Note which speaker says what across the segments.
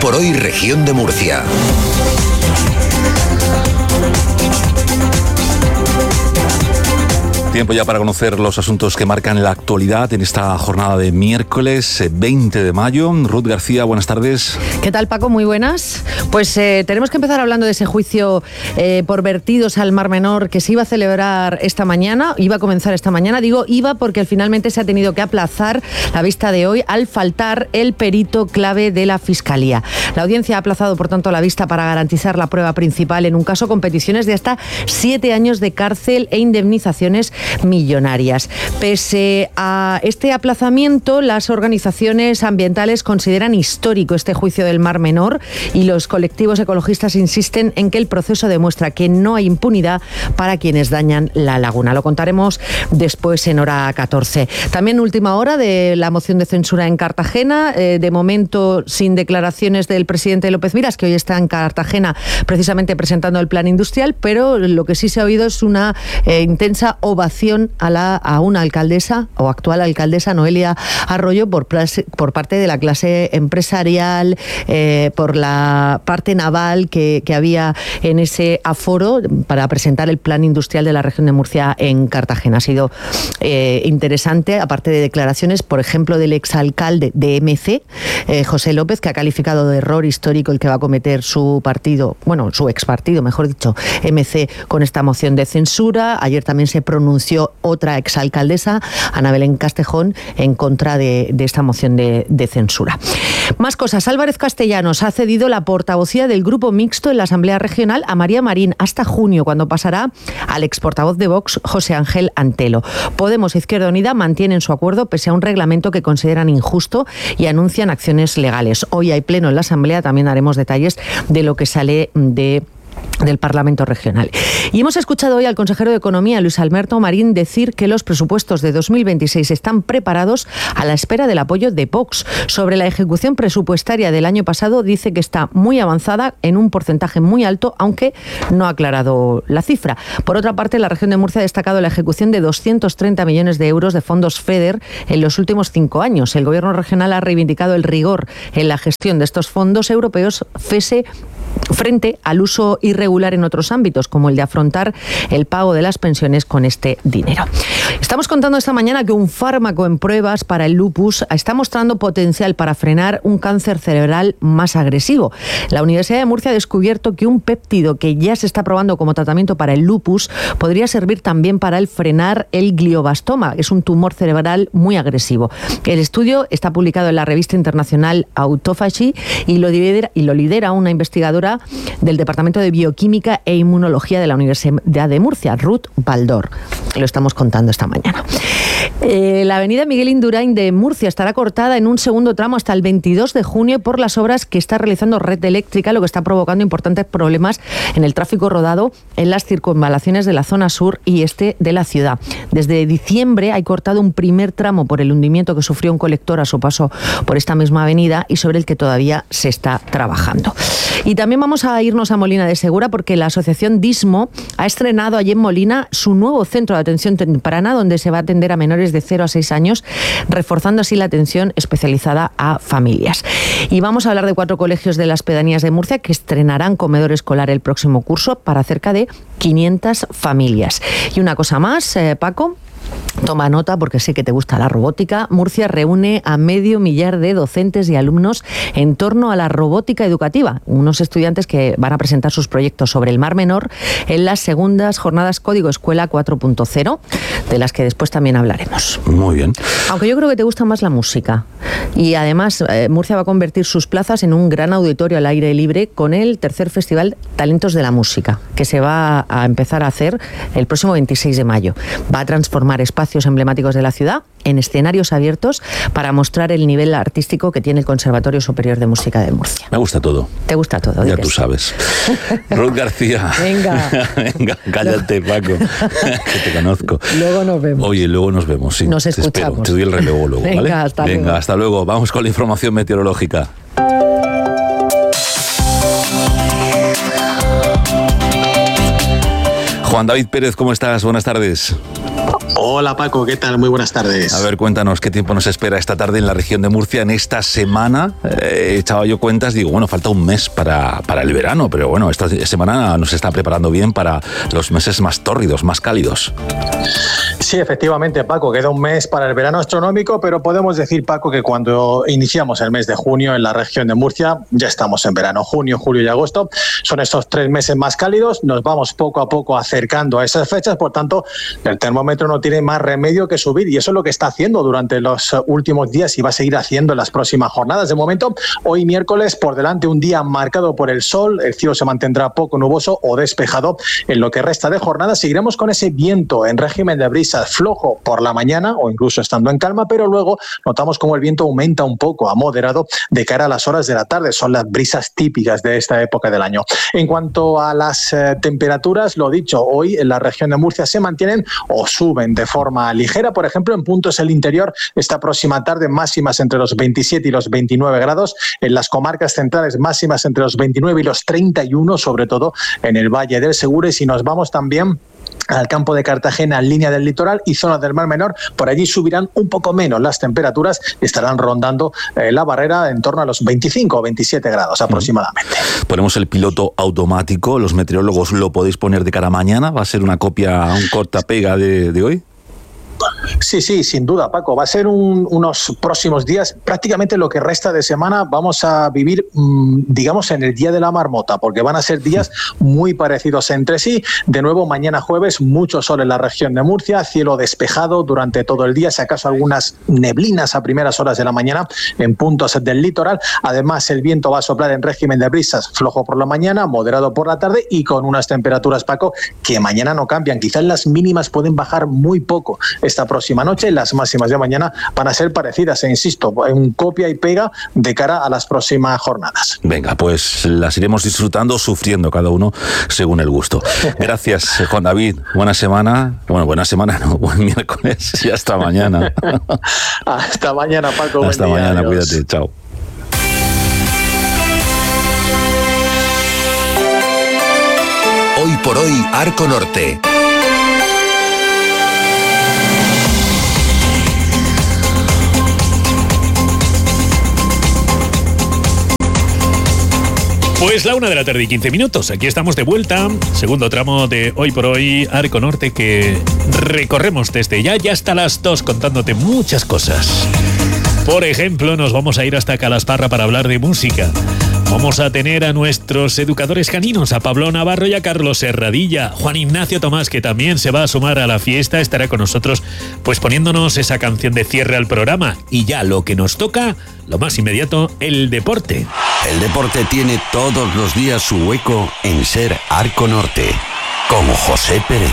Speaker 1: por Hoy Región de Murcia.
Speaker 2: Tiempo ya para conocer los asuntos que marcan la actualidad en esta jornada de miércoles 20 de mayo. Ruth García, buenas tardes.
Speaker 3: ¿Qué tal, Paco? Muy buenas. Pues tenemos que empezar hablando de ese juicio por vertidos al Mar Menor que se iba a celebrar esta mañana, iba a comenzar esta mañana. Digo iba porque finalmente se ha tenido que aplazar la vista de hoy al faltar el perito clave de la Fiscalía. La audiencia ha aplazado, por tanto, la vista para garantizar la prueba principal en un caso con peticiones de hasta 7 años de cárcel e indemnizaciones millonarias. Pese a este aplazamiento, las organizaciones ambientales consideran histórico este juicio del Mar Menor y los colectivos ecologistas insisten en que el proceso demuestra que no hay impunidad para quienes dañan la laguna. Lo contaremos después en hora 14. También última hora de la moción de censura en Cartagena, de momento sin declaraciones del presidente López Miras, que hoy está en Cartagena precisamente presentando el plan industrial, pero lo que sí se ha oído es una intensa ovación a una alcaldesa o actual alcaldesa, Noelia Arroyo, por parte de la clase empresarial, por la parte naval que había en ese aforo para presentar el plan industrial de la región de Murcia en Cartagena. Ha sido interesante, aparte de declaraciones, por ejemplo, del exalcalde de MC, José López, que ha calificado de error histórico el que va a cometer su partido, bueno, su expartido, mejor dicho, MC, con esta moción de censura. Ayer también se pronunció otra exalcaldesa, Ana Belén Castejón, en contra de esta moción de censura. Más cosas. Álvarez Castellanos ha cedido la portavocía del grupo mixto en la Asamblea Regional a María Marín hasta junio, cuando pasará al exportavoz de Vox, José Ángel Antelo. Podemos e Izquierda Unida mantienen su acuerdo pese a un reglamento que consideran injusto y anuncian acciones legales. Hoy hay pleno en la Asamblea, también haremos detalles de lo que sale del Parlamento Regional. Y hemos escuchado hoy al consejero de Economía, Luis Alberto Marín, decir que los presupuestos de 2026 están preparados a la espera del apoyo de Vox. Sobre la ejecución presupuestaria del año pasado, dice que está muy avanzada en un porcentaje muy alto, aunque no ha aclarado la cifra. Por otra parte, la región de Murcia ha destacado la ejecución de 230 millones de euros de fondos FEDER en los últimos 5 años. El Gobierno regional ha reivindicado el rigor en la gestión de estos fondos europeos frente al uso irregular en otros ámbitos, como el de afrontar el pago de las pensiones con este dinero. Estamos contando esta mañana que un fármaco en pruebas para el lupus está mostrando potencial para frenar un cáncer cerebral más agresivo. La Universidad de Murcia ha descubierto que un péptido que ya se está probando como tratamiento para el lupus podría servir también para frenar el glioblastoma. Es un tumor cerebral muy agresivo. El estudio está publicado en la revista internacional Autophagy y lo lidera una investigadora del Departamento de Bioquímica e Inmunología de la Universidad de Murcia, Ruth Baldor. Lo estamos contando esta mañana. La avenida Miguel Indurain de Murcia estará cortada en un segundo tramo hasta el 22 de junio por las obras que está realizando Red Eléctrica, lo que está provocando importantes problemas en el tráfico rodado en las circunvalaciones de la zona sur y este de la ciudad. Desde diciembre hay cortado un primer tramo por el hundimiento que sufrió un colector a su paso por esta misma avenida y sobre el que todavía se está trabajando. Y también vamos a irnos a Molina de Segura porque la asociación Dismo ha estrenado allí en Molina su nuevo centro de atención temprana donde se va a atender a menores de 0 a 6 años, reforzando así la atención especializada a familias. Y vamos a hablar de 4 colegios de las pedanías de Murcia que estrenarán comedor escolar el próximo curso para cerca de 500 familias. Y una cosa más, Paco. Toma nota porque sé que te gusta la robótica. Murcia reúne a 500.000 de docentes y alumnos en torno a la robótica educativa. Unos estudiantes que van a presentar sus proyectos sobre el Mar Menor en las segundas jornadas Código Escuela 4.0, de las que después también hablaremos.
Speaker 2: Muy bien.
Speaker 3: Aunque yo creo que te gusta más la música. Y además Murcia va a convertir sus plazas en un gran auditorio al aire libre con el tercer Festival Talentos de la Música, que se va a empezar a hacer el próximo 26 de mayo. Va a transformar espacios emblemáticos de la ciudad en escenarios abiertos para mostrar el nivel artístico que tiene el Conservatorio Superior de Música de Murcia.
Speaker 2: Me gusta todo.
Speaker 3: ¿Te gusta todo?
Speaker 2: Ya tú sabes. Ruth García.
Speaker 3: Venga.
Speaker 2: Venga, cállate, Paco, que te conozco.
Speaker 3: Luego nos vemos.
Speaker 2: Oye, luego nos vemos, sí.
Speaker 3: Nos escuchamos.
Speaker 2: Te doy el relevo luego, ¿vale?
Speaker 3: Venga, hasta luego.
Speaker 2: Venga, hasta luego. Vamos con la información meteorológica. Juan David Pérez, ¿cómo estás? Buenas tardes.
Speaker 1: Hola Paco, ¿qué tal? Muy buenas tardes.
Speaker 2: A ver, cuéntanos qué tiempo nos espera esta tarde en la región de Murcia en esta semana. Echaba yo cuentas, digo, bueno, falta un mes para el verano, pero bueno, esta semana nos está preparando bien para los meses más tórridos, más cálidos.
Speaker 1: Sí, efectivamente, Paco, queda un mes para el verano astronómico, pero podemos decir, Paco, que cuando iniciamos el mes de junio en la región de Murcia, ya estamos en verano. Junio, julio y agosto son estos 3 meses más cálidos, nos vamos poco a poco acercando a esas fechas, por tanto, el termómetro no tiene más remedio que subir, y eso es lo que está haciendo durante los últimos días y va a seguir haciendo en las próximas jornadas. De momento, hoy miércoles, por delante un día marcado por el sol, el cielo se mantendrá poco nuboso o despejado. En lo que resta de jornada seguiremos con ese viento en régimen de brisas flojo por la mañana o incluso estando en calma, pero luego notamos como el viento aumenta un poco a moderado de cara a las horas de la tarde. Son las brisas típicas de esta época del año. En cuanto a las temperaturas, lo dicho, hoy en la región de Murcia se mantienen o suben de forma ligera. Por ejemplo, en puntos del interior esta próxima tarde máximas entre los 27 y los 29 grados. En las comarcas centrales máximas entre los 29 y los 31, sobre todo en el Valle del Segura. Y si nos vamos también al campo de Cartagena, en línea del litoral y zonas del Mar Menor, por allí subirán un poco menos las temperaturas y estarán rondando la barrera en torno a los 25 o 27 grados aproximadamente.
Speaker 2: Ponemos el piloto automático, los meteorólogos lo podéis poner de cara a mañana, ¿va a ser una copia, un cortapega de hoy?
Speaker 1: Sí, sin duda, Paco. Va a ser unos próximos días, prácticamente lo que resta de semana vamos a vivir, digamos, en el día de la marmota, porque van a ser días muy parecidos entre sí. De nuevo, mañana jueves, mucho sol en la región de Murcia, cielo despejado durante todo el día, si acaso algunas neblinas a primeras horas de la mañana en puntos del litoral. Además, el viento va a soplar en régimen de brisas, flojo por la mañana, moderado por la tarde y con unas temperaturas, Paco, que mañana no cambian. Quizás las mínimas pueden bajar muy poco esta próxima noche. Las máximas de mañana van a ser parecidas, e insisto, en copia y pega de cara a las próximas jornadas.
Speaker 2: Venga, pues las iremos disfrutando, sufriendo cada uno según el gusto. Gracias, Juan David. Buena semana. Bueno, buena semana, no, buen miércoles y hasta mañana.
Speaker 1: Hasta mañana, Paco.
Speaker 2: Hasta mañana, adiós. Cuídate, chao.
Speaker 4: Hoy por hoy, Arco Norte.
Speaker 5: Pues la 1:15 PM. Aquí estamos de vuelta. Segundo tramo de Hoy por Hoy, Arco Norte, que recorremos desde ya hasta las 2 contándote muchas cosas. Por ejemplo, nos vamos a ir hasta Calasparra para hablar de música. Vamos a tener a nuestros educadores caninos, a Pablo Navarro y a Carlos Serradilla. Juan Ignacio Tomás, que también se va a sumar a la fiesta, estará con nosotros pues poniéndonos esa canción de cierre al programa. Y ya lo que nos toca, lo más inmediato, el deporte.
Speaker 4: El deporte tiene todos los días su hueco en Ser Arco Norte, con José Pérez.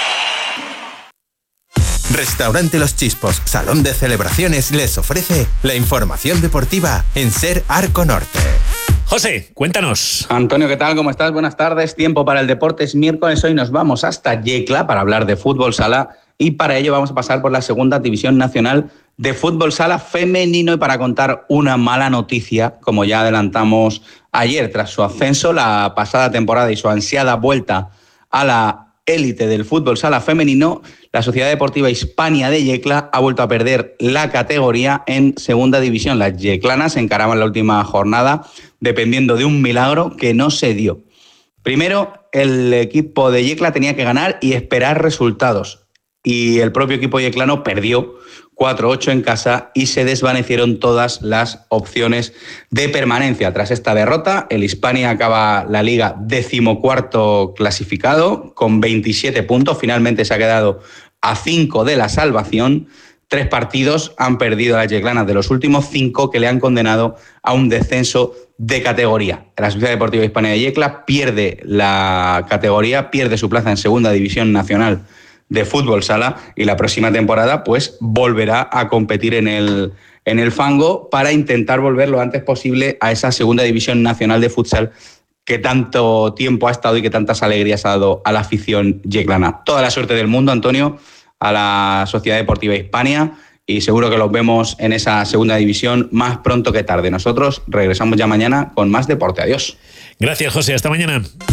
Speaker 4: Restaurante Los Chispos, salón de celebraciones, les ofrece la información deportiva en Ser Arco Norte.
Speaker 5: José, cuéntanos.
Speaker 6: Antonio, ¿qué tal? ¿Cómo estás? Buenas tardes. Tiempo para el deporte. Es miércoles. Hoy nos vamos hasta Yecla para hablar de fútbol sala y para ello vamos a pasar por la segunda división nacional de fútbol sala femenino y para contar una mala noticia, como ya adelantamos ayer, tras su ascenso la pasada temporada y su ansiada vuelta a la élite del fútbol sala femenino, la Sociedad Deportiva Hispania de Yecla ha vuelto a perder la categoría en segunda división. Las yeclanas encaraban la última jornada dependiendo de un milagro que no se dio. Primero, el equipo de Yecla tenía que ganar y esperar resultados. Y el propio equipo yeclano perdió 4-8 en casa y se desvanecieron todas las opciones de permanencia. Tras esta derrota, el Hispania acaba la liga 14º clasificado con 27 puntos. Finalmente se ha quedado a 5 de la salvación. 3 partidos han perdido las yeclanas de los últimos 5 que le han condenado a un descenso de categoría. La Sociedad Deportiva Hispania de Yecla pierde la categoría, pierde su plaza en segunda división nacional de fútbol sala y la próxima temporada pues volverá a competir en el fango para intentar volver lo antes posible a esa segunda división nacional de futsal que tanto tiempo ha estado y que tantas alegrías ha dado a la afición yeclana. Toda la suerte del mundo, Antonio, a la Sociedad Deportiva Hispania y seguro que los vemos en esa segunda división más pronto que tarde. Nosotros regresamos ya mañana con más deporte. Adiós.
Speaker 5: Gracias, José. Hasta mañana.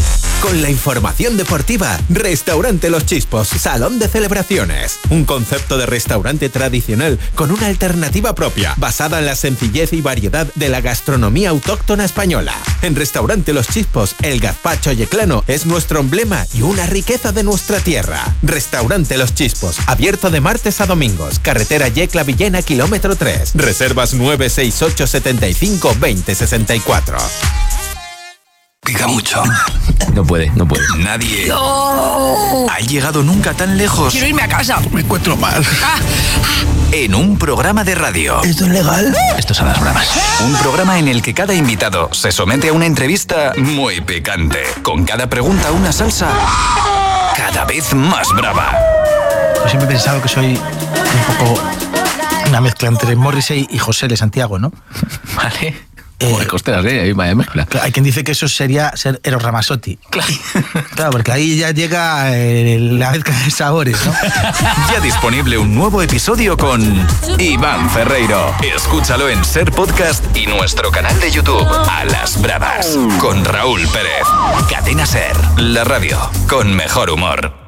Speaker 4: Con la información deportiva, Restaurante Los Chispos, salón de celebraciones. Un concepto de restaurante tradicional con una alternativa propia, basada en la sencillez y variedad de la gastronomía autóctona española. En Restaurante Los Chispos, el gazpacho yeclano es nuestro emblema y una riqueza de nuestra tierra. Restaurante Los Chispos, abierto de martes a domingos, carretera Yecla-Villena, kilómetro 3. Reservas 968 75 20 64.
Speaker 7: Pica mucho. No puede. Nadie ha llegado nunca tan lejos.
Speaker 8: Quiero irme a casa.
Speaker 7: Me encuentro mal. En un programa de radio.
Speaker 8: ¿Esto es legal?
Speaker 7: Esto son las bravas. Un programa en el que cada invitado se somete a una entrevista muy picante. Con cada pregunta una salsa cada vez más brava.
Speaker 8: Yo siempre he pensado que soy un poco una mezcla entre Morrissey y José de Santiago, ¿no?
Speaker 7: Vale. Costeras, vaya mezcla.
Speaker 8: Hay quien dice que eso sería ser Eros Ramazzotti. Claro, porque ahí ya llega la mezcla de sabores, ¿no?
Speaker 7: Ya disponible un nuevo episodio con Iván Ferreiro. Escúchalo en Ser Podcast y nuestro canal de YouTube, A las Bravas, con Raúl Pérez. Cadena Ser, la radio con mejor humor.